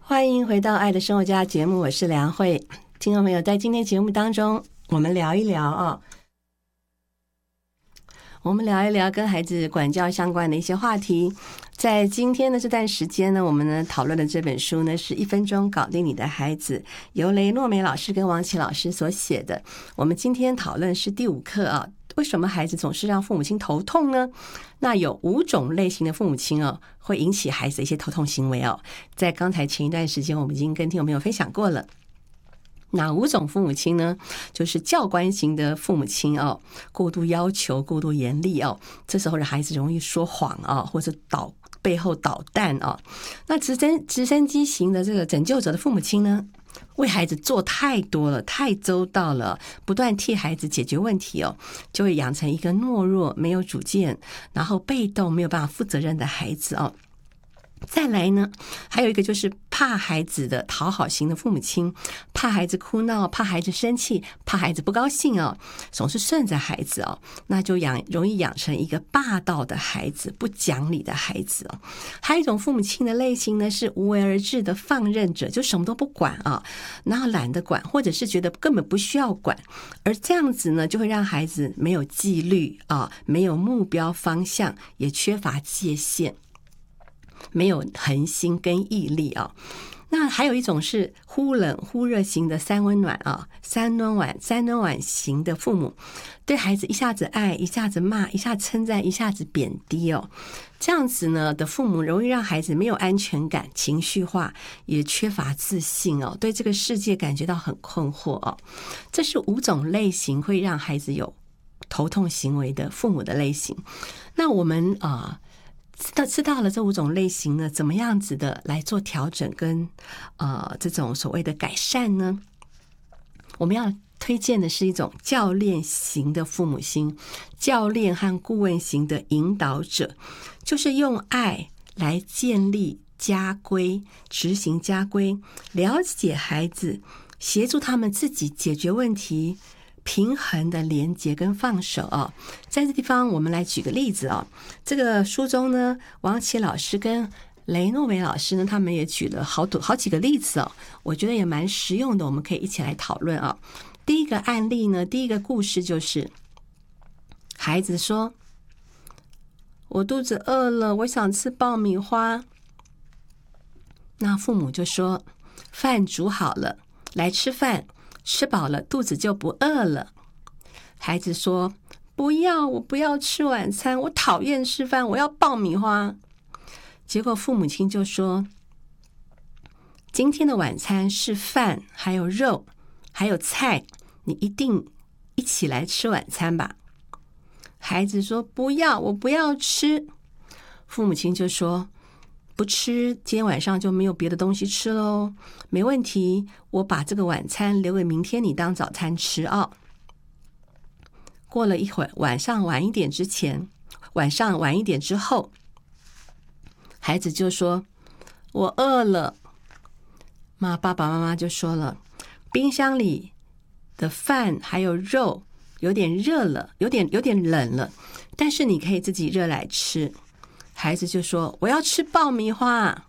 欢迎回到爱的生活家节目，我是梁慧。听众朋友，在今天节目当中，我们聊一聊跟孩子管教相关的一些话题。在今天的这段时间呢，我们呢讨论的这本书呢是1分钟搞定你的孩子，由雷诺美老师跟王琦老师所写的。我们今天讨论是第5课啊，为什么孩子总是让父母亲头痛呢？那有5种类型的父母亲会引起孩子的一些头痛行为在刚才前一段时间我们已经跟听众朋友分享过了。哪5种父母亲呢？就是教官型的父母亲过度要求、过度严厉这时候的孩子容易说谎或者背后捣蛋那直升机型的这个拯救者的父母亲呢，为孩子做太多了，太周到了，不断替孩子解决问题就会养成一个懦弱、没有主见，然后被动、没有办法负责任的孩子再来呢，还有一个就是怕孩子的讨好型的父母亲，怕孩子哭闹，怕孩子生气，怕孩子不高兴总是顺着孩子那就容易养成一个霸道的孩子，不讲理的孩子还有一种父母亲的类型呢，是无为而治的放任者，就什么都不管然后懒得管，或者是觉得根本不需要管，而这样子呢，就会让孩子没有纪律没有目标方向，也缺乏界限，没有恒心跟毅力那还有一种是忽冷忽热型的三温暖三温暖型的父母，对孩子一下子爱，一下子骂，一下称赞，一下子贬低这样子呢的父母容易让孩子没有安全感，情绪化，也缺乏自信对这个世界感觉到很困惑这是5种类型会让孩子有头痛行为的父母的类型。那我们知道了这5种类型呢，怎么样子的来做调整跟这种所谓的改善呢？我们要推荐的是一种教练型的父母心，教练和顾问型的引导者，就是用爱来建立家规，执行家规，了解孩子，协助他们自己解决问题，平衡的连结跟放手在这地方我们来举个例子这个书中呢，王琦老师跟雷诺维老师呢，他们也举了好几个例子我觉得也蛮实用的，我们可以一起来讨论第一个案例呢，第一个故事就是孩子说，我肚子饿了，我想吃爆米花。那父母就说，饭煮好了，来吃饭，吃饱了肚子就不饿了。孩子说，不要，我不要吃晚餐，我讨厌吃饭，我要爆米花。结果父母亲就说，今天的晚餐是饭，还有肉，还有菜，你一定一起来吃晚餐吧。孩子说，不要，我不要吃。父母亲就说，不吃，今天晚上就没有别的东西吃咯。没问题，我把这个晚餐留给明天你当早餐吃过了一会儿，晚上晚一点之后，孩子就说，我饿了。爸爸妈妈就说了，冰箱里的饭还有肉有点热了，有点冷了，但是你可以自己热来吃。孩子就说，我要吃爆米花。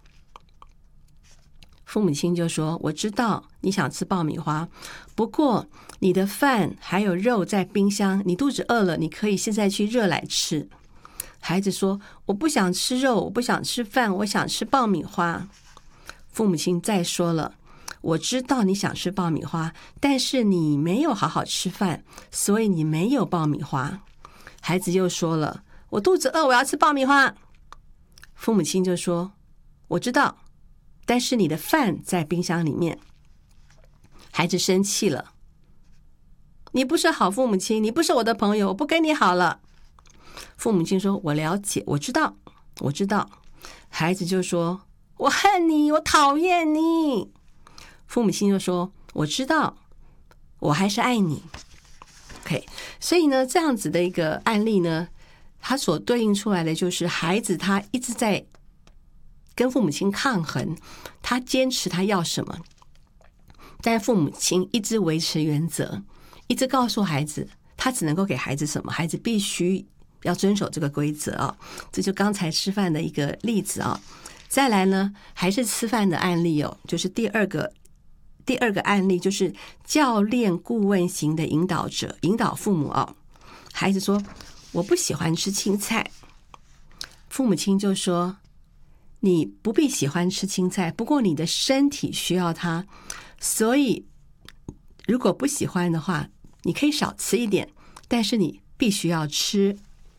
父母亲就说，我知道你想吃爆米花，不过你的饭还有肉在冰箱，你肚子饿了，你可以现在去热来吃。孩子说，我不想吃肉，我不想吃饭，我想吃爆米花。父母亲再说了，我知道你想吃爆米花，但是你没有好好吃饭，所以你没有爆米花。孩子又说了，我肚子饿，我要吃爆米花。父母亲就说，我知道，但是你的饭在冰箱里面。孩子生气了，你不是好父母亲，你不是我的朋友，我不跟你好了。父母亲说，我了解，我知道。孩子就说，我恨你，我讨厌你。父母亲就说，我知道，我还是爱你。OK， 所以呢，这样子的一个案例呢，它所对应出来的就是孩子他一直在跟父母亲抗衡，他坚持他要什么，但父母亲一直维持原则，一直告诉孩子他只能够给孩子什么，孩子必须要遵守这个规则这就刚才吃饭的一个例子再来呢，还是吃饭的案例哦，就是第二个案例，就是教练顾问型的引导者，引导父母哦。孩子说我不喜欢吃青菜，父母亲就说你不必喜欢吃青菜，不过你的身体需要它，所以如果不喜欢的话，你可以少吃一点，但是你必须要吃。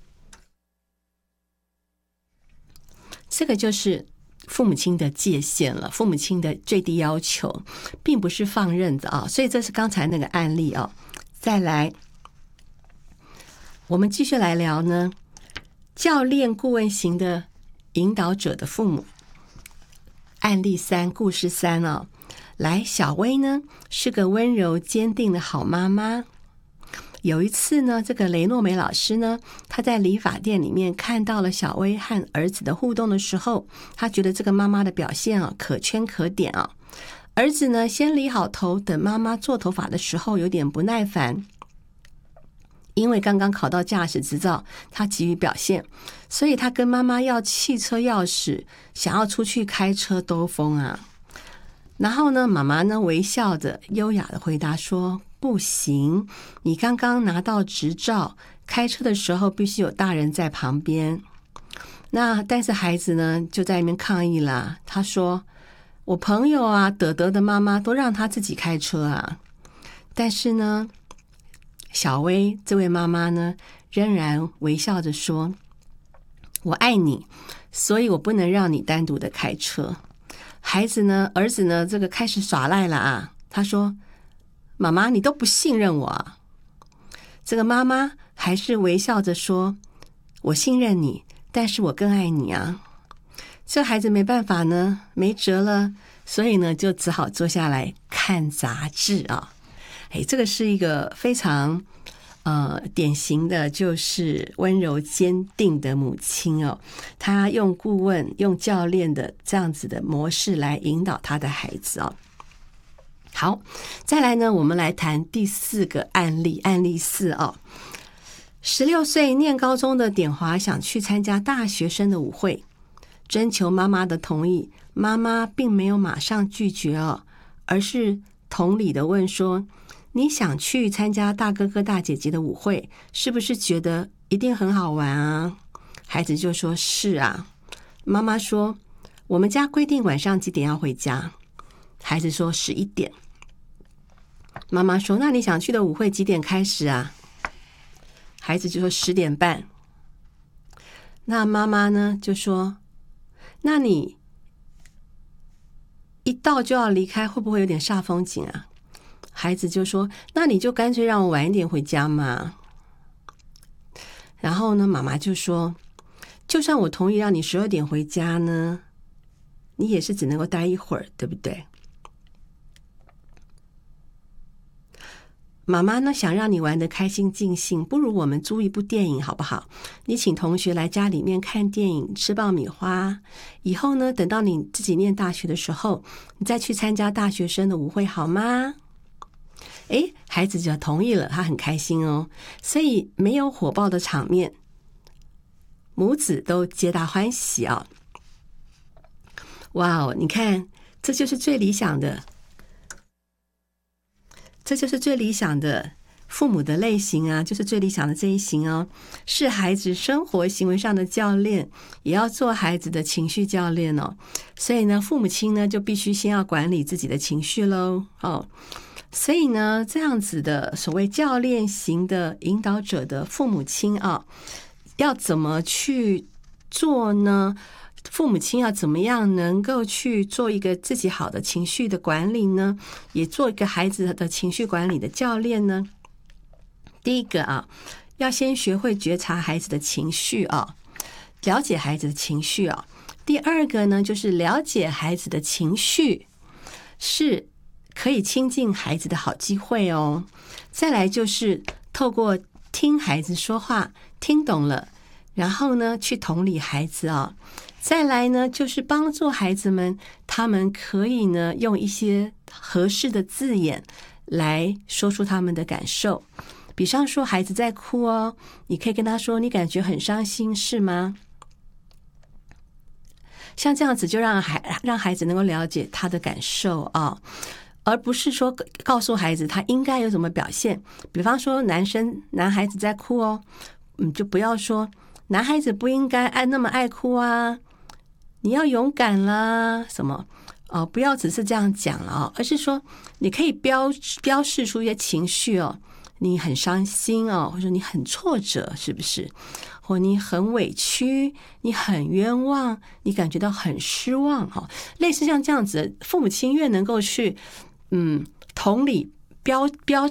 这个就是父母亲的界限了，父母亲的最低要求，并不是放任的啊。所以这是刚才那个案例啊。再来，我们继续来聊呢，教练顾问型的引导者的父母。案例3，故事3啊。来，小薇呢是个温柔坚定的好妈妈。有一次呢，这个雷诺梅老师呢，他在理发店里面看到了小薇和儿子的互动的时候，他觉得这个妈妈的表现啊可圈可点啊。儿子呢先理好头，等妈妈做头发的时候有点不耐烦，因为刚刚考到驾驶执照，他急于表现，所以他跟妈妈要汽车钥匙，想要出去开车兜风啊。然后呢，妈妈呢微笑着优雅的回答说，不行，你刚刚拿到执照，开车的时候必须有大人在旁边。但是孩子呢就在那边抗议啦，他说我朋友啊德德的妈妈都让他自己开车啊。但是呢，小薇这位妈妈呢仍然微笑着说，我爱你，所以我不能让你单独的开车。儿子呢这个开始耍赖了啊，他说妈妈你都不信任我啊。这个妈妈还是微笑着说，我信任你，但是我更爱你啊。这孩子没办法呢，没辙了，所以呢就只好坐下来看杂志啊。这个是一个非常典型的就是温柔坚定的母亲哦，她用顾问用教练的这样子的模式来引导她的孩子哦。好，再来呢，我们来谈第4个案例，案例4哦。16岁念高中的典华想去参加大学生的舞会，征求妈妈的同意，妈妈并没有马上拒绝哦，而是同理的问说，你想去参加大哥哥大姐姐的舞会，是不是觉得一定很好玩啊？孩子就说是啊。妈妈说我们家规定晚上几点要回家？孩子说11点。妈妈说那你想去的舞会几点开始啊？孩子就说10点半。那妈妈呢就说，那你一到就要离开，会不会有点煞风景啊？孩子就说那你就干脆让我晚一点回家嘛。然后呢，妈妈就说就算我同意让你12点回家呢，你也是只能够待一会儿，对不对？妈妈呢想让你玩得开心尽兴，不如我们租一部电影好不好？你请同学来家里面看电影，吃爆米花，以后呢等到你自己念大学的时候，你再去参加大学生的舞会好吗？孩子就同意了，他很开心哦，所以没有火爆的场面，母子都皆大欢喜啊！哇哦，你看，这就是最理想的父母的类型啊，就是最理想的这一型哦，是孩子生活行为上的教练，也要做孩子的情绪教练哦。所以呢，父母亲呢就必须先要管理自己的情绪喽哦。所以呢，这样子的所谓教练型的引导者的父母亲啊，要怎么去做呢？父母亲要怎么样能够去做一个自己好的情绪的管理呢？也做一个孩子的情绪管理的教练呢？第一个啊，要先学会觉察孩子的情绪啊，了解孩子的情绪啊。第二个呢，就是了解孩子的情绪是可以亲近孩子的好机会哦。再来就是透过听孩子说话，听懂了，然后呢去同理孩子啊。再来呢就是帮助孩子们，他们可以呢用一些合适的字眼来说出他们的感受。比方说孩子在哭哦，你可以跟他说，你感觉很伤心是吗？ 像这样子就让孩子能够了解他的感受啊，而不是说告诉孩子他应该有什么表现。比方说男孩子在哭哦，就不要说男孩子不应该那么爱哭啊，你要勇敢啦什么不要只是这样讲了而是说你可以标示出一些情绪哦，你很伤心或者你很挫折，是不是？或你很委屈，你很冤枉，你感觉到很失望类似像这样子，父母亲越能够去同理标